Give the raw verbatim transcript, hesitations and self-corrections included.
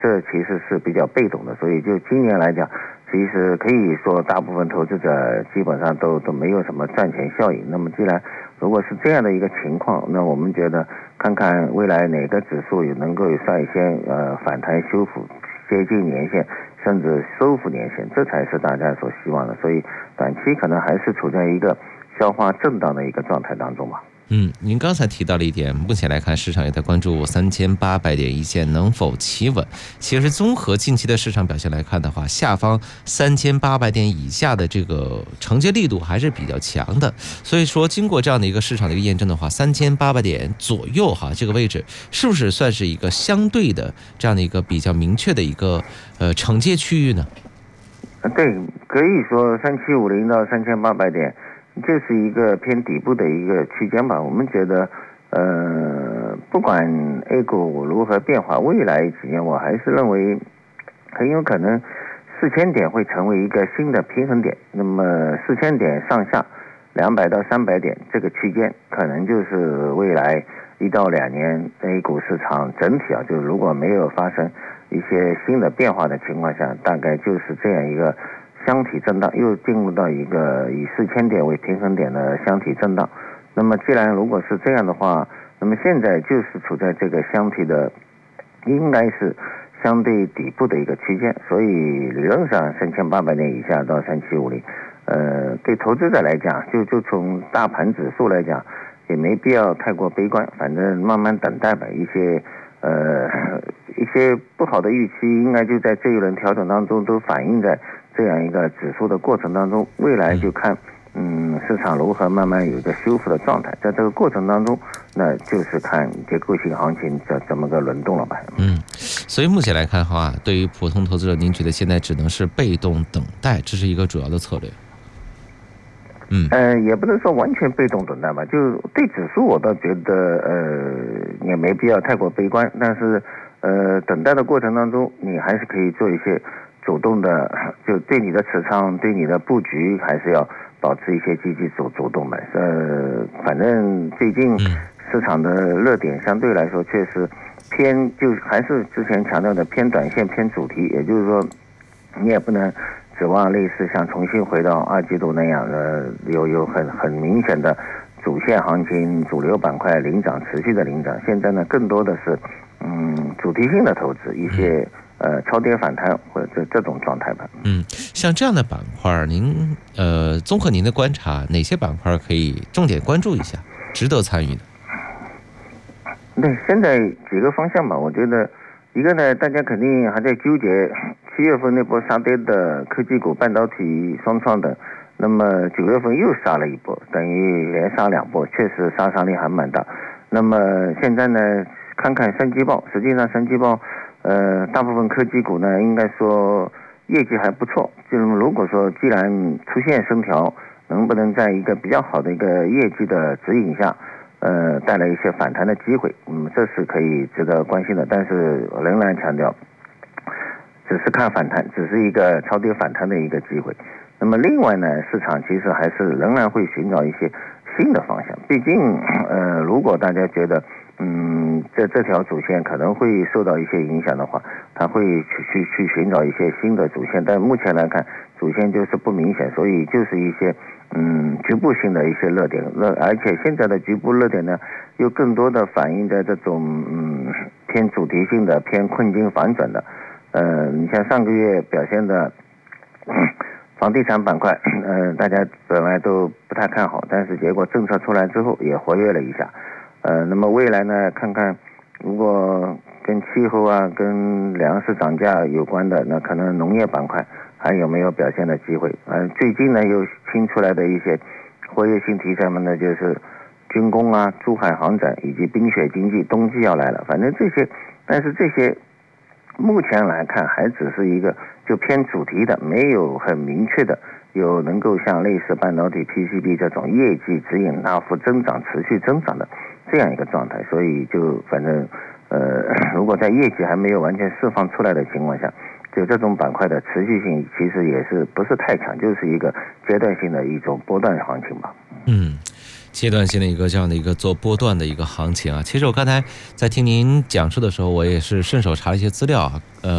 这其实是比较被动的，所以就今年来讲，其实可以说大部分投资者基本上都都没有什么赚钱效应。那么既然如果是这样的一个情况，那我们觉得看看未来哪个指数也能够率先呃反弹修复接近年线，甚至收复年线，这才是大家所希望的。所以短期可能还是处在一个消化震荡的一个状态当中吧。 嗯，您刚才提到了一点，目前来看，市场也在关注三千八百点一线能否企稳。其实综合近期的市场表现来看的话，下方三千八百点以下的这个承接力度还是比较强的。所以说，经过这样的一个市场的一个验证的话，三千八百点左右哈，这个位置是不是算是一个相对的这样的一个比较明确的一个呃承接区域呢？ 对，可以说三七五零到三千八百点。就是一个偏底部的一个区间吧。我们觉得，呃，不管 A 股如何变化，未来几年我还是认为很有可能四千点会成为一个新的平衡点。那么四千点上下，两百到三百点这个区间，可能就是未来一到两年 A 股市场整体啊，就是如果没有发生一些新的变化的情况下，大概就是这样一个箱体震荡，又进入到一个以四千点为平衡点的箱体震荡。那么既然如果是这样的话，那么现在就是处在这个箱体的应该是相对底部的一个区间，所以理论上三千八百点以下到三七五零，呃，对投资者来讲，就就从大盘指数来讲，也没必要太过悲观，反正慢慢等待吧。一些呃一些不好的预期，应该就在这一轮调整当中都反映在这样一个指数的过程当中，未来就看嗯市场如何慢慢有一个修复的状态，在这个过程当中，那就是看结构性行情这这么个轮动了吧。 嗯，所以目前来看的话，对于普通投资者，您觉得现在只能是被动等待，这是一个主要的策略。嗯， 呃，也不能说完全被动等待吧，就对指数我倒觉得呃也没必要太过悲观，但是呃等待的过程当中，你还是可以做一些主动的，就对你的持仓、对你的布局，还是要保持一些积极主主动的。呃，反正最近市场的热点相对来说确实偏，就还是之前强调的偏短线、偏主题，也就是说，你也不能指望类似像重新回到二季度那样的有有很很明显的主线行情、主流板块领涨、持续的领涨。现在呢，更多的是嗯主题性的投资，一些呃超跌反弹或者这这种状态吧。 嗯，像这样的板块，您呃综合您的观察，哪些板块可以重点关注一下，值得参与的？ 对，现在几个方向吧，我觉得一个呢，大家肯定还在纠结七月份那波杀跌的科技股、半导体、双创等，那么九月份又杀了一波，等于连杀两波，确实杀伤力还蛮大。那么现在呢，看看三季报，实际上三季报，呃，大部分科技股呢，应该说业绩还不错。就是如果说既然出现升调，能不能在一个比较好的一个业绩的指引下，呃，带来一些反弹的机会，嗯，这是可以值得关心的。但是仍然强调，只是看反弹，只是一个超跌反弹的一个机会。那么另外呢，市场其实还是仍然会寻找一些新的方向。毕竟，呃，如果大家觉得，嗯，这这条主线可能会受到一些影响的话，他会去去去寻找一些新的主线。但目前来看，主线就是不明显，所以就是一些嗯局部性的一些热点。热，而且现在的局部热点呢，又更多的反映在这种嗯偏主题性的、偏困境反转的。呃，你像上个月表现的。嗯房地产板块，呃，大家本来都不太看好，但是结果政策出来之后也活跃了一下，呃，那么未来呢，看看如果跟气候啊、跟粮食涨价有关的，那可能农业板块还有没有表现的机会？呃，最近呢又新出来的一些活跃性题材们呢，就是军工啊、珠海航展以及冰雪经济，冬季要来了，反正这些，但是这些。目前来看还只是一个就偏主题的，没有很明确的有能够像类似半导体 P C B 这种业绩指引大幅增长持续增长的这样一个状态，所以就反正呃，如果在业绩还没有完全释放出来的情况下，就这种板块的持续性其实也是不是太强，就是一个阶段性的一种波段行情吧。 嗯，阶段性的一个这样的一个做波段的一个行情啊。其实我刚才在听您讲述的时候，我也是顺手查了一些资料啊，呃。